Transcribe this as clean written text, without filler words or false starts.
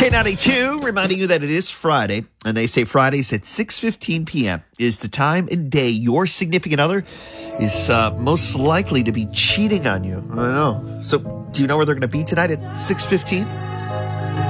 K92 reminding you that it is Friday, and they say Fridays at 6:15 p.m. is the time and day your significant other is most likely to be cheating on you. I know. So do you know where they're going to be tonight at 6:15?